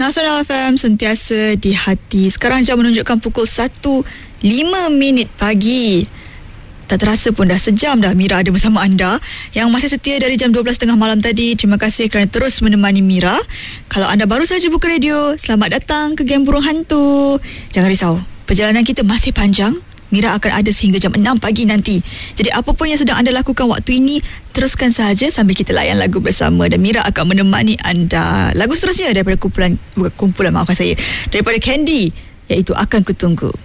Nasional FM sentiasa di hati. Sekarang jam menunjukkan pukul 1.05 pagi. Tak terasa pun dah sejam dah Mira ada bersama anda. Yang masih setia dari jam 12.30 malam tadi, terima kasih kerana terus menemani Mira. Kalau anda baru saja buka radio, selamat datang ke Geng Burung Hantu. Jangan risau, perjalanan kita masih panjang. Mira akan ada sehingga jam 6 pagi nanti. Jadi apa pun yang sedang anda lakukan waktu ini, teruskan sahaja sambil kita layan lagu bersama. Dan Mira akan menemani anda. Lagu seterusnya daripada kumpulan daripada Candy, iaitu Akan Ku Tunggu.